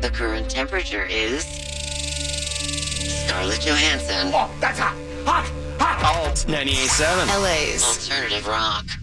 The current temperature is Scarlett Johansson. Oh, that's hot! Hot! Hot! Alt 98.7. LA's Alternative rock.